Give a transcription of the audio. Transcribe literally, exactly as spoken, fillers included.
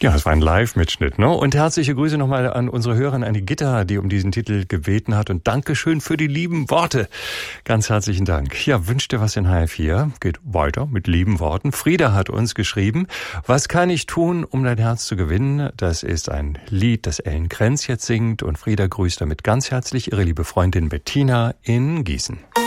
Ja, es war ein Live-Mitschnitt, ne? Und herzliche Grüße nochmal an unsere Hörerin, an die Gitta, die um diesen Titel gebeten hat. Und Dankeschön für die lieben Worte. Ganz herzlichen Dank. Ja, wünscht dir was in H F vier? Geht weiter mit lieben Worten. Frieda hat uns geschrieben, was kann ich tun, um dein Herz zu gewinnen? Das ist ein Lied, das Ellen Krenz jetzt singt. Und Frieda grüßt damit ganz herzlich ihre liebe Freundin Bettina in Gießen.